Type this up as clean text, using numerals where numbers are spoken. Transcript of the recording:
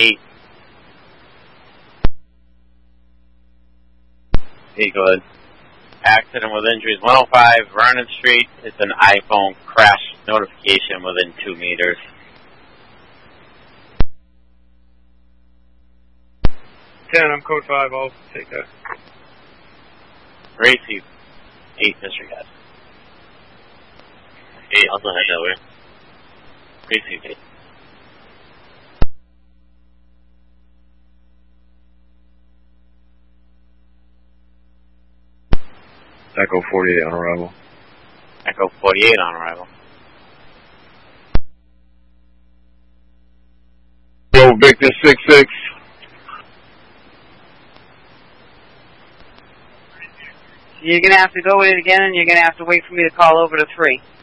8. Go ahead. Accident with injuries, 105 Vernon Street. It's an iPhone crash notification within 2 meters. 10, I'm code 5, I'll take that. Gracie, 8, disregard. 8, also head that way. Gracie, 8. Echo 48 on arrival. Echo 48 on arrival. Yo, Victor 66. You're going to have to go in again, and you're going to have to wait for me to call over to 3.